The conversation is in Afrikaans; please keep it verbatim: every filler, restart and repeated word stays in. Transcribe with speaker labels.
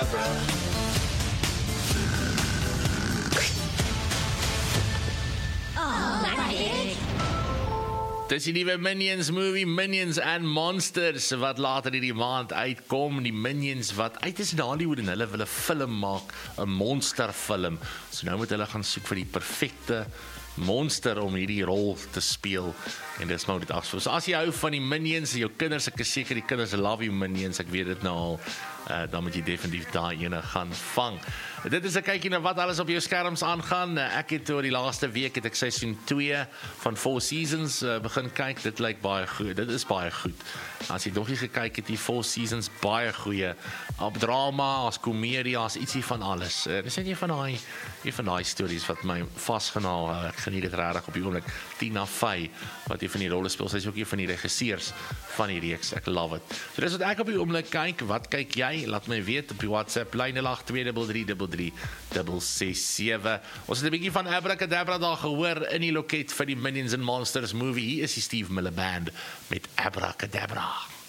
Speaker 1: Abracadabra.
Speaker 2: Dis die nuwe Minions movie, Minions and Monsters, wat later hierdie maand uitkom. Die Minions wat uit is in Hollywood en hulle wil 'n film maak, 'n monsterfilm. So nou moet hulle gaan soek vir die perfekte monster om hierdie rol te speel. En dis nou dit afspeel. So as jy hou van die Minions, jou kinders, ek is seker die kinders love you Minions, ek weet dit nou al, uh, dan moet jy definitief daai ene gaan vang. Dit is 'n kykie na wat alles op jou skerms aangaan. Ek het oor die laaste week het ek seisoen twee van Four Seasons uh, begin kyk. Dit lyk baie goed. Dit is baie goed. As jy nog nie gekyk het, die Four Seasons baie goeie. Op drama, as komedie, as ietsie van alles. Uh, dis net een van daai, een van daai stories wat my vasgenaal. Uh, ek geniet dit regtig op die oomblik. Tina Fey wat een van die rolle speel. Sy is ook een van die regisseurs van die reeks. Ek love it. So dis wat ek op die oomblik kyk. Wat kyk jy? Laat my weet op die WhatsApp lyn nul agt twee drie drie drie drie ses sewe. Ons het 'n bietjie van Abracadabra daar gehoor in die loket vir die Minions and Monsters movie. Hier is die Steve Miller Band met Abracadabra.